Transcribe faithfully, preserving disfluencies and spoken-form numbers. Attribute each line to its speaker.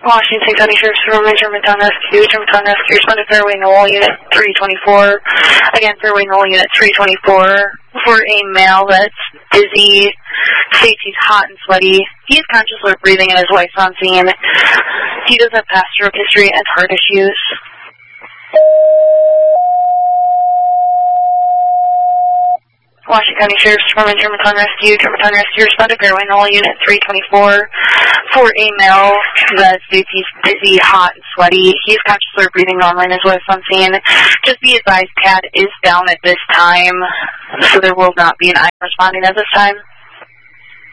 Speaker 1: Washington County Sheriff's Department, Germantown Rescue, Germantown Rescue, responded Fairway Knoll Unit three twenty-four. Again, Fairway Knoll Unit three twenty-four for a male that's dizzy, states he's hot and sweaty. He is conscious of breathing and his wife's on scene. He does have past stroke history and heart issues. Washington County Sheriff's Department, Germantown Rescue, Germantown Rescue, responded Fairway Knoll Unit three twenty-four for a male that states he's dizzy, hot, and sweaty. He's conscious of breathing normally and his wife's on scene. Just be advised, C A D is down at this time, so there will not be an I M responding at this time.